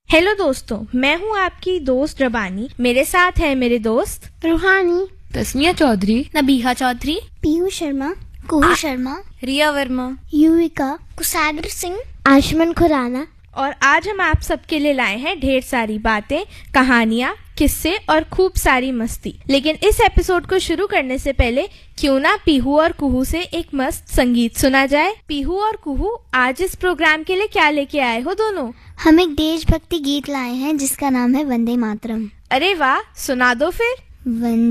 Hello दोस्तों, मैं हूँ आपकी दोस्त रबानी। मेरे साथ है मेरे दोस्त रूहानी, तस्मिया चौधरी, नबीहा चौधरी, पीहू शर्मा, कुहू शर्मा, रिया वर्मा, युविका, कुसागर सिंह, आशमन खुराना। और आज हम आप सबके लिए लाए हैं ढेर सारी बातें, कहानियाँ, किस्से और खूब सारी मस्ती। लेकिन इस एपिसोड को शुरू करने से पहले क्यों ना पीहू और कुहू से एक मस्त संगीत सुना जाए। पीहू और कुहू, आज इस प्रोग्राम के लिए क्या लेके आए हो दोनों? हम एक देशभक्ति गीत लाए हैं जिसका नाम है वंदे मातरम। अरे वाह, सुना दो फिर। वंदे